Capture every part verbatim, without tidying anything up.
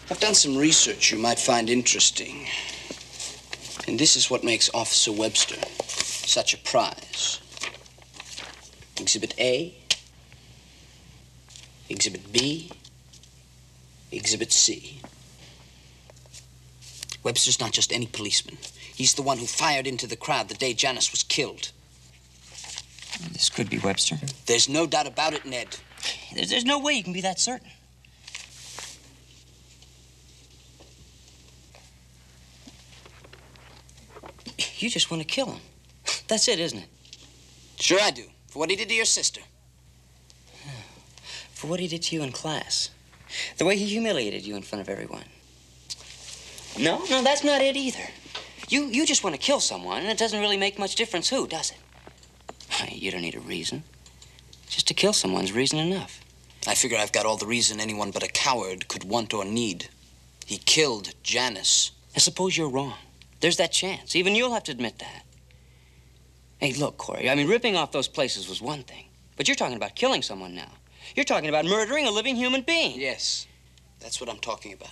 I've done some research you might find interesting. And this is what makes Officer Webster such a prize. Exhibit A, Exhibit B, Exhibit C. Webster's not just any policeman. He's the one who fired into the crowd the day Janice was killed. This could be Webster. There's no doubt about it, Ned. There's, there's no way you can be that certain. You just want to kill him. That's it, isn't it? Sure I do. For what he did to your sister. For what he did to you in class. The way he humiliated you in front of everyone. No, no, that's not it either. You, you just want to kill someone, and it doesn't really make much difference who, does it? You don't need a reason. Just to kill someone's reason enough. I figure I've got all the reason anyone but a coward could want or need. He killed Janice. And suppose you're wrong. There's that chance. Even you'll have to admit that. Hey, look, Corey, I mean, ripping off those places was one thing. But you're talking about killing someone now. You're talking about murdering a living human being. Yes, that's what I'm talking about.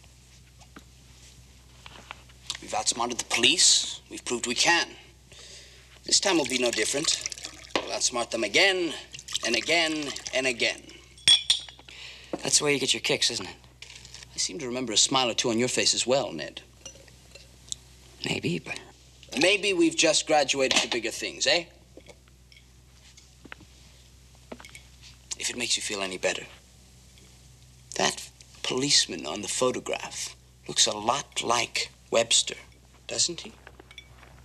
We've outsmarted the police. We've proved we can. This time will be no different. We'll outsmart them again and again and again. That's the way you get your kicks, isn't it? I seem to remember a smile or two on your face as well, Ned. Maybe, but... Maybe we've just graduated to bigger things, eh? If it makes you feel any better. That policeman on the photograph looks a lot like Webster, doesn't he?